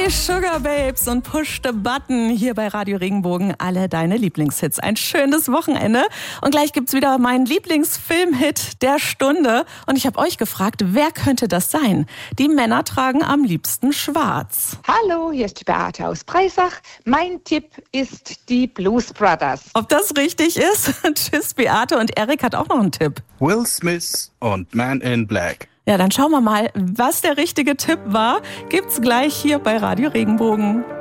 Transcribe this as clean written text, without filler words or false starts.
Die Sugar Babes und Push the Button hier bei Radio Regenbogen. Alle deine Lieblingshits. Ein schönes Wochenende. Und gleich gibt's wieder meinen Lieblingsfilmhit der Stunde. Und ich habe euch gefragt, wer könnte das sein? Die Männer tragen am liebsten schwarz. Hallo, hier ist die Beate aus Breisach. Mein Tipp ist die Blues Brothers. Ob das richtig ist? Tschüss, Beate. Und Erik hat auch noch einen Tipp. Will Smith und Man in Black. Ja, dann schauen wir mal, was der richtige Tipp war. Gibt's gleich hier bei Radio Regenbogen.